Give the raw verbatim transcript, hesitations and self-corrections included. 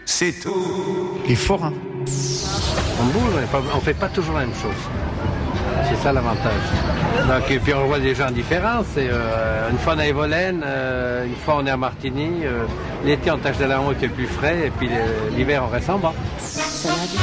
c'est tout. Les forains. On bouge, on ne fait pas toujours la même chose. C'est ça l'avantage. Donc, et puis on voit des gens différents. C'est, euh, une fois on est à Evolène, euh, une fois on est à Martigny. Euh, l'été on tâche de la honte, il fait plus frais, et puis l'hiver on reste en bas.